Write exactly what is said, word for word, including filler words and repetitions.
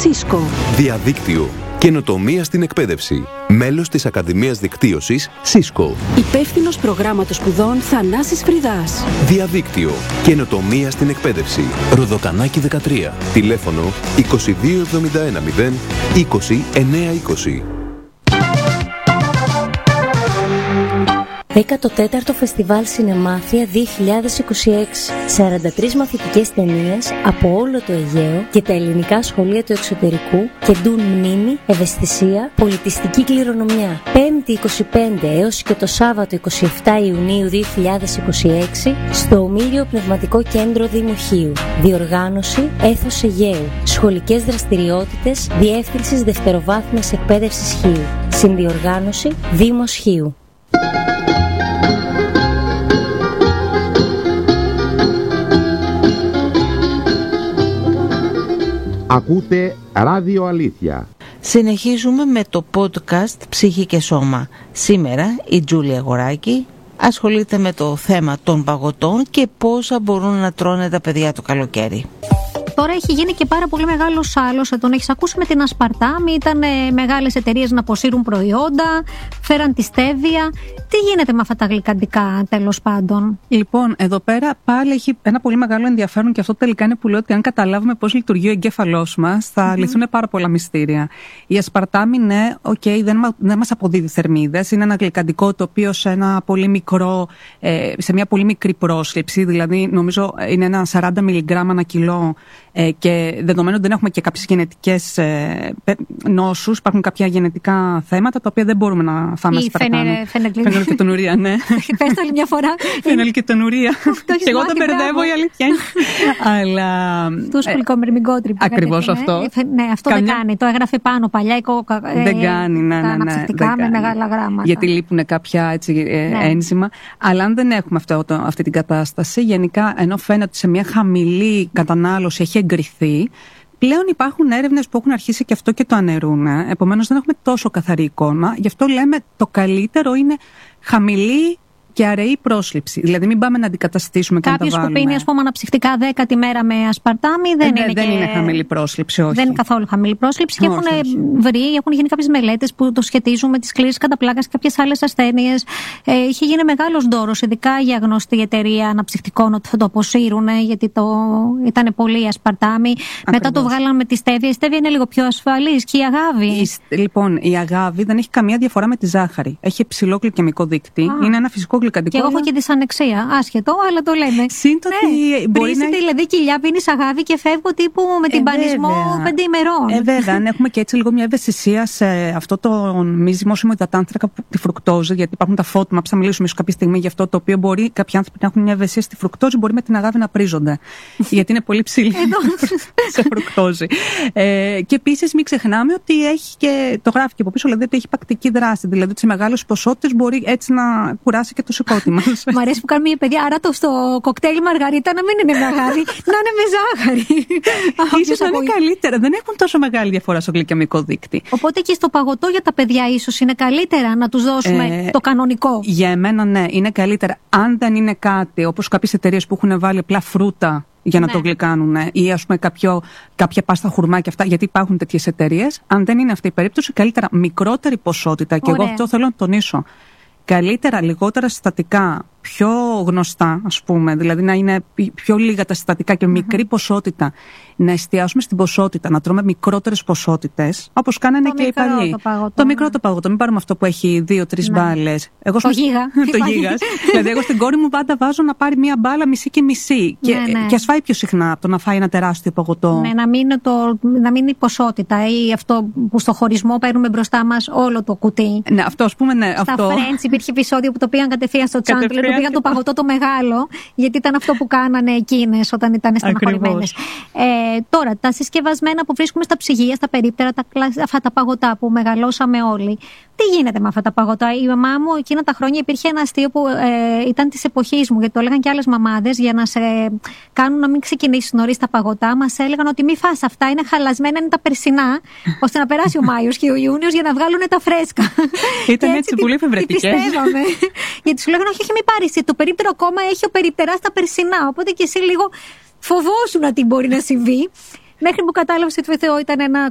Cisco. Διαδίκτυο. Καινοτομία στην εκπαίδευση. Μέλος της Ακαδημίας Δικτύωσης Cisco. Υπεύθυνος προγράμματος σπουδών Θανάσης Φρυδάς. Διαδίκτυο. Καινοτομία στην εκπαίδευση. Ροδοκανάκι δεκατρία. Τηλέφωνο είκοσι δύο εβδομήντα ένα μηδέν είκοσι εννιακόσια είκοσι. δέκατο τέταρτο Φεστιβάλ Σινεμάθεια δύο χιλιάδες είκοσι έξι. σαράντα τρεις μαθητικές ταινίες από όλο το Αιγαίο και τα ελληνικά σχολεία του εξωτερικού κεντούν μνήμη, ευαισθησία, πολιτιστική κληρονομιά. Πέμπτη είκοσι πέντε έως και το Σάββατο είκοσι επτά Ιουνίου δύο χιλιάδες είκοσι έξι στο Ομήλιο Πνευματικό Κέντρο Δήμου Χίου. Διοργάνωση Έθος Αιγαίου. Σχολικές δραστηριότητες Διεύθυνσης Δευτεροβάθμιας Εκπαίδευσης Χίου. Συνδιοργάνωση Δήμος Χίου. Ακούτε Ράδιο Αλήθεια. Συνεχίζουμε με το podcast Ψυχή και Σώμα. Σήμερα η Τζούλια Αγοράκη ασχολείται με το θέμα των παγωτών και πόσα μπορούν να τρώνε τα παιδιά το καλοκαίρι. Τώρα έχει γίνει και πάρα πολύ μεγάλος άλλος. Τον έχεις ακούσει με την ασπαρτάμι. Ήταν μεγάλες εταιρείες να αποσύρουν προϊόντα, φέραν τη στέβια. Τι γίνεται με αυτά τα γλυκαντικά, τέλος πάντων? Λοιπόν, εδώ πέρα πάλι έχει ένα πολύ μεγάλο ενδιαφέρον και αυτό τελικά είναι που λέω ότι αν καταλάβουμε πώς λειτουργεί ο εγκέφαλός μας, θα mm-hmm. λυθούν πάρα πολλά μυστήρια. Η ασπαρτάμι, ναι, okay, δεν, δεν μας αποδίδει θερμίδες. Είναι ένα γλυκαντικό το οποίο σε, ένα πολύ μικρό, ε, σε μια πολύ μικρή πρόσληψη, δηλαδή νομίζω είναι ένα σαράντα μιλιγκράμμ ανά κιλό. Ε, και δεδομένου ότι δεν έχουμε και κάποιες γενετικές ε, νόσους, υπάρχουν κάποια γενετικά θέματα τα οποία δεν μπορούμε να φάμε ασπαρτάμι. Φενελκετονουρία, ναι. Πες το άλλη μια φορά. Φενελκετονουρία. Και εγώ το μπερδεύω, η αλήθεια είναι. Αλλά. Του σκουλικομερμικότρυπου. Ακριβώς αυτό. Ναι, αυτό δεν κάνει. Το έγραφε πάνω παλιά η κόκα. Δεν κάνει, ναι, ναι. Αναψυκτικά με μεγάλα γράμματα. Γιατί λείπουν κάποια ένζημα. Αλλά αν δεν έχουμε αυτή την κατάσταση, γενικά ενώ φαίνεται ότι σε μια χαμηλή κατανάλωση έχει εγκριθεί, πλέον υπάρχουν έρευνες που έχουν αρχίσει και αυτό και το αναιρούν. Επομένως δεν έχουμε τόσο καθαρή εικόνα. Γι' αυτό λέμε το καλύτερο είναι χαμηλή και αραιή πρόσληψη. Δηλαδή, μην πάμε να αντικαταστήσουμε και να τα βάλουμε. Κάποιος που πίνει, ας πούμε, αναψυκτικά δέκα τη μέρα με ασπαρτάμι δεν, ε, είναι, δεν και... είναι χαμηλή πρόσληψη, όχι. Δεν είναι καθόλου χαμηλή πρόσληψη. Και όχι, έχουν όχι. βρει, έχουν γίνει κάποιες μελέτες που το σχετίζουν με τις σκλήρες καταπλάκας και κάποιες άλλες ασθένειες. Ε, είχε γίνει μεγάλος ντόρος, ειδικά για γνωστή εταιρεία αναψυκτικών, ότι θα το αποσύρουν, γιατί το... ήταν πολύ ασπαρτάμι. Ακριβώς. Μετά το βγάλαν με τη στέβια. Η στέβια είναι λίγο πιο ασφαλής. Και η αγάβη. Η, λοιπόν, η αγάβη δεν έχει καμία διαφορά με τη ζάχαρη. Έχει υψηλό γλυκαιμικό δείκτη. Α. Είναι ένα φυσικό γλυκαντικό. Και εγώ έχω και δυσανεξία. Άσχετο, αλλά το λέμε. Σύντομα. Ναι, μπορεί να. Δηλαδή κοιλιά, πίνεις αγάβη και φεύγω τύπου με την ε, πανισμό πέντε ημερών. Ε, βέβαια. Αν έχουμε και έτσι λίγο μια ευαισθησία σε αυτό το μη ζυμώσιμο υδατάνθρακα, τη φρουκτόζη, γιατί υπάρχουν τα φώτμα, θα μιλήσουμε ίσως κάποια στιγμή για αυτό το οποίο μπορεί κάποιοι άνθρωποι να έχουν μια ευαισθησία στη φρουκτόζη, μπορεί με την αγάβη να πρίζονται. Γιατί είναι πολύ ψηλή σε φρουκτόζη. Ε, και επίσης μην ξεχνάμε ότι έχει και. Το γράφει και από πίσω, δηλαδή ότι έχει υπακτική δράση. Δηλαδή ότι σε μεγάλες ποσότητες μπορεί έτσι να κουράσει και το σηκώτη μας. Μ' αρέσει που κάνουμε οι παιδιά, άρα το στο κοκτέιλ μαργαρίτα να μην είναι με αγάπη, να είναι με ζάχαρη. Ίσως να είναι καλύτερα. Δεν έχουν τόσο μεγάλη διαφορά στο γλυκαιμικό δείκτη. Οπότε και στο παγωτό για τα παιδιά ίσως είναι καλύτερα να τους δώσουμε ε, το κανονικό. Για εμένα ναι, είναι καλύτερα. Αν δεν είναι κάτι όπως κάποιες εταιρείες που έχουν βάλει απλά φρούτα για να ναι. το γλυκάνουν ή ας πούμε κάποιο, κάποια πάστα χουρμά και αυτά, γιατί υπάρχουν τέτοιες εταιρείες. Αν δεν είναι αυτή η περίπτωση, καλύτερα μικρότερη ποσότητα. Ωραία. Και εγώ αυτό θέλω να τονίσω. Καλύτερα, λιγότερα συστατικά, πιο γνωστά, ας πούμε, δηλαδή να είναι πιο λίγα τα συστατικά και μικρή mm-hmm. ποσότητα, να εστιάσουμε στην ποσότητα, να τρώμε μικρότερες ποσότητες, όπως κάνανε το και οι παλιοί. Το, παγωτό, το μικρό το παγωτό, μην πάρουμε αυτό που έχει δύο-τρεις ναι. μπάλες. Εγώ το γίγα. το γίγας. Δηλαδή, εγώ στην κόρη μου πάντα βάζω να πάρει μία μπάλα μισή και μισή. Και, ναι, ναι. και ας φάει πιο συχνά από το να φάει ένα τεράστιο παγωτό. Ναι, να μην είναι, το, να μην είναι η ποσότητα ή αυτό που στο χωρισμό παίρνουμε μπροστά μας όλο το κουτί. Ναι, αυτό ας πούμε, ναι. Στα αυτό... Friends υπήρχε επεισόδιο που το πήγαν κατευθείαν στο Chandler. Πήγαν το παγωτό το μεγάλο, γιατί ήταν αυτό που κάνανε εκείνες όταν ήταν στεναχωρημένες. Ε, τώρα, τα συσκευασμένα που βρίσκουμε στα ψυγεία, στα περίπτερα, τα, αυτά τα παγωτά που μεγαλώσαμε όλοι. Τι γίνεται με αυτά τα παγωτά? Η μαμά μου εκείνα τα χρόνια υπήρχε ένα αστείο που ε, ήταν της εποχής μου, γιατί το έλεγαν και άλλες μαμάδες για να σε κάνουν να μην ξεκινήσεις νωρίς τα παγωτά. Μας έλεγαν ότι μη φας αυτά, είναι χαλασμένα, είναι τα περσινά, ώστε να περάσει ο Μάιος και ο Ιούνιος για να βγάλουν τα φρέσκα. Ήταν έτσι, έτσι πολύ φευρετικές. Πιστεύαμε. Γιατί σου λέγανε, όχι, όχι, μην πάρεις. Το περίπτερο ακόμα έχει ο περιπτεράς τα περσινά. Οπότε και εσύ λίγο φοβόσουν τι μπορεί να συμβεί. Μέχρι που κατάλαβες ότι ο Θεό ήταν ένα